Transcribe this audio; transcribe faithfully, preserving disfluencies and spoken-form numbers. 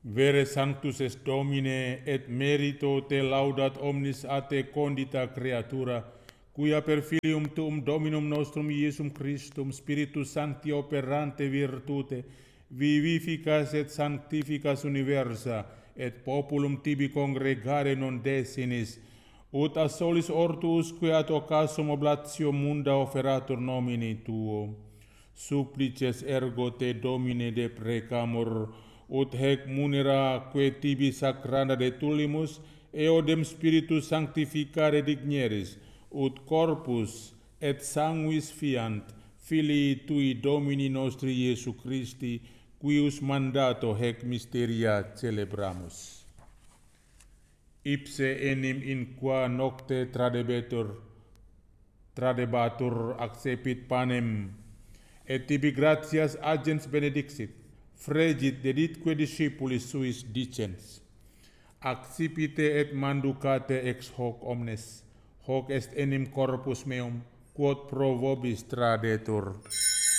Vere sanctus est Domine, et merito te laudat omnis a te condita creatura, quia per filium tuum Dominum nostrum Iesum Christum Spiritus Sancti operante virtute, vivificas et sanctificas universa, et populum tibi congregare non desinis, ut a solis ortuusque ad occasum oblatio munda offeratur nomini tuo. Supplices ergo te Domine deprecamur, ut hec munera que tibi sacranda de tullimus, eodem Spiritus sanctificare digneris, ut corpus et sanguis fiant Filii tui Domini nostri Iesu Christi, quius mandato hec mysteria celebramus. Ipse enim in qua nocte tradebetur, tradebatur accepit panem, et tibi gratias agens benedixit, fregit deditque discipulis suis dicens, accipite et manducate ex hoc omnes, hoc est enim corpus meum, quod pro vobis tradetur.